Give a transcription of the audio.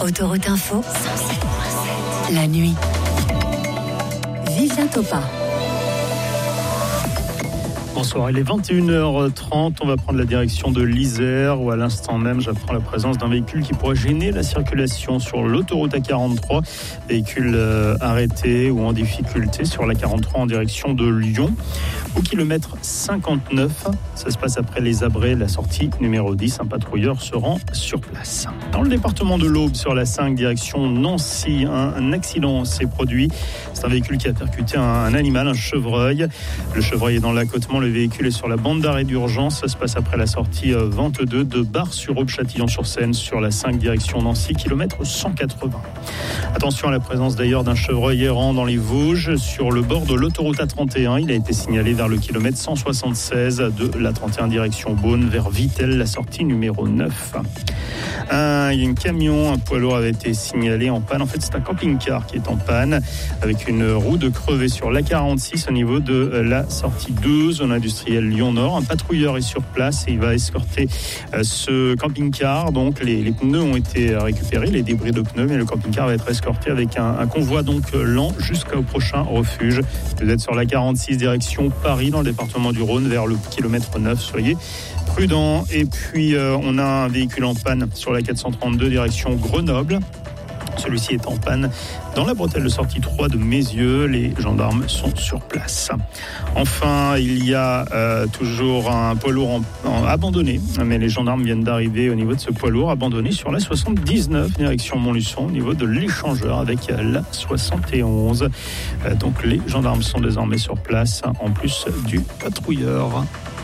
Autoroute Info, la nuit. Vivien Topa. Bonsoir, il est 21h30, on va prendre la direction de l'Isère où à l'instant même j'apprends la présence d'un véhicule qui pourrait gêner la circulation sur l'autoroute A43, véhicule arrêté ou en difficulté sur la 43 en direction de Lyon. Au kilomètre 59, ça se passe après les Abrets, la sortie numéro 10, un patrouilleur se rend sur place. Dans le département de l'Aube, sur la 5, direction Nancy, un accident s'est produit. C'est un véhicule qui a percuté un animal, un chevreuil. Le chevreuil est dans l'accotement, le véhicule est sur la bande d'arrêt d'urgence. Ça se passe après la sortie 22 de Bar-sur-Aube, Châtillon-sur-Seine, sur la 5, direction Nancy, kilomètre 180. Attention à la présence d'ailleurs d'un chevreuil errant dans les Vosges, sur le bord de l'autoroute A31. Il a été signalé vers le kilomètre 176 de la 31 direction Beaune vers Vittel, la sortie numéro 9. Un camion, un poids lourd avait été signalé en panne. En fait, c'est un camping-car qui est en panne avec une roue de crevée sur l'A46 au niveau de la sortie 2, zone industrielle Lyon-Nord. Un patrouilleur est sur place et il va escorter ce camping-car. Donc, les pneus ont été récupérés, les débris de pneus, mais le camping-car va être escorté avec un convoi donc lent jusqu'au prochain refuge. Vous êtes sur l'A46 direction Paris, dans le département du Rhône, vers le kilomètre 9. Soyez prudents. Et puis, on a un véhicule en panne sur la 432 direction Grenoble. Celui-ci est en panne dans la bretelle de sortie 3 de Mézieux. Les gendarmes sont sur place. Enfin, il y a toujours un poids lourd abandonné, mais les gendarmes viennent d'arriver au niveau de ce poids lourd abandonné sur la 79 direction Montluçon, au niveau de l'échangeur avec la 71. Donc les gendarmes sont désormais sur place, en plus du patrouilleur.